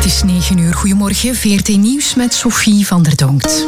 is 9 uur. Goedemorgen, VRT Nieuws met Sophie van der Donkt.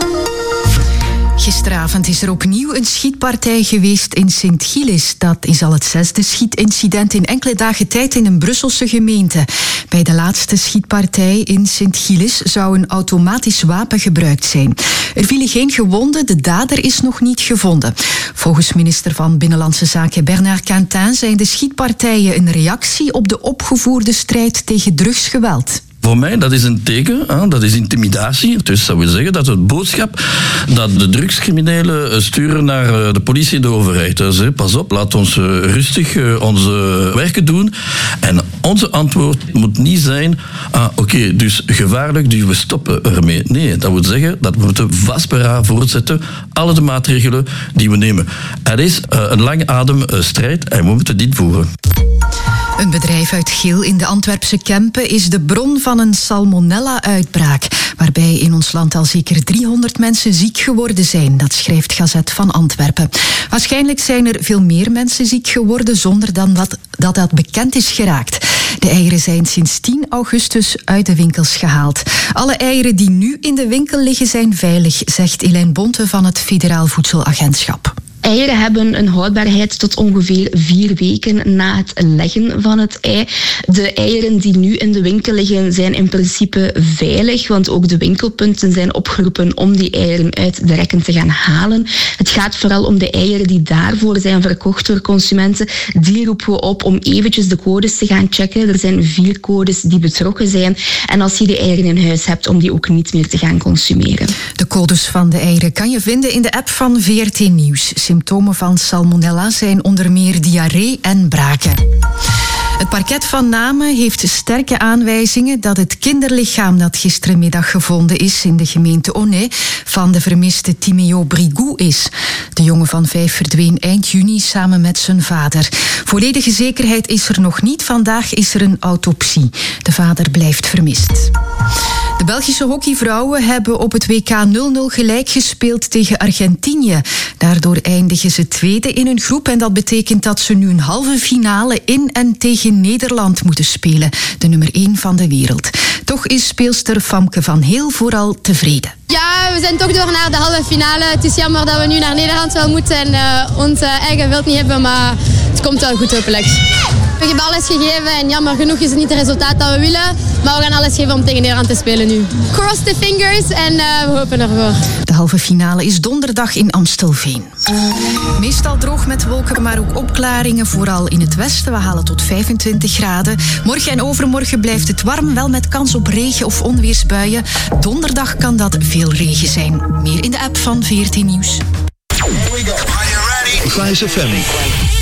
Gisteravond is er opnieuw een schietpartij geweest in Sint-Gilles. Dat is al het 6e schietincident in enkele dagen tijd in een Brusselse gemeente. Bij de laatste schietpartij in Sint-Gilles zou een automatisch wapen gebruikt zijn. Er vielen geen gewonden, de dader is nog niet gevonden. Volgens minister van Binnenlandse Zaken Bernard Quentin zijn de schietpartijen een reactie op de opgevoerde strijd tegen drugsgeweld. Voor mij, dat is een teken, dat is intimidatie. Dus dat wil zeggen dat het boodschap dat de drugscriminelen sturen naar de politie en de overheid. Dus pas op, laat ons rustig onze werken doen. En onze antwoord moet niet zijn, oké, dus gevaarlijk, dus we stoppen ermee. Nee, dat wil zeggen dat we moeten vastberaden voortzetten alle de maatregelen die we nemen. Er is een lange ademstrijd en we moeten dit voeren. Een bedrijf uit Geel in de Antwerpse Kempen is de bron van een salmonella-uitbraak, waarbij in ons land al zeker 300 mensen ziek geworden zijn. Dat schrijft Gazet van Antwerpen. Waarschijnlijk zijn er veel meer mensen ziek geworden zonder dan dat bekend is geraakt. De eieren zijn sinds 10 augustus uit de winkels gehaald. Alle eieren die nu in de winkel liggen zijn veilig, zegt Elaine Bonte van het Federaal Voedselagentschap. Eieren hebben een houdbaarheid tot ongeveer 4 weken na het leggen van het ei. De eieren die nu in de winkel liggen zijn in principe veilig, want ook de winkelpunten zijn opgeroepen om die eieren uit de rekken te gaan halen. Het gaat vooral om de eieren die daarvoor zijn verkocht door consumenten. Die roepen we op om eventjes de codes te gaan checken. Er zijn 4 codes die betrokken zijn. En als je die eieren in huis hebt, om die ook niet meer te gaan consumeren. De codes van de eieren kan je vinden in de app van VRT Nieuws. Symptomen van salmonella zijn onder meer diarree en braken. Het parket van Namen heeft sterke aanwijzingen dat het kinderlichaam dat gisterenmiddag gevonden is in de gemeente Aunay van de vermiste Timéo Brigou is. De jongen van 5 verdween eind juni samen met zijn vader. Volledige zekerheid is er nog niet. Vandaag is er een autopsie. De vader blijft vermist. De Belgische hockeyvrouwen hebben op het WK 0-0 gelijk gespeeld tegen Argentinië. Daardoor eindigen ze tweede in hun groep en dat betekent dat ze nu een halve finale in en tegen Nederland moeten spelen, de nummer 1 van de wereld. Toch is speelster Famke van Heel vooral tevreden. Ja, we zijn toch door naar de halve finale. Het is jammer dat we nu naar Nederland wel moeten en ons eigen wild niet hebben, maar het komt wel goed hopelijk. We hebben alles gegeven en jammer genoeg is het niet het resultaat dat we willen, maar we gaan alles geven om tegen Nederland te spelen nu. Cross the fingers en we hopen ervoor. De halve finale is donderdag in Amstelveen. Meestal droog met wolken, maar ook opklaringen, vooral in het westen. We halen tot 25 graden. Morgen en overmorgen blijft het warm, wel met kans op regen of onweersbuien. Donderdag kan dat veel regen zijn. Meer in de app van VRT Nieuws. Here we go. Are you ready? Vice FM.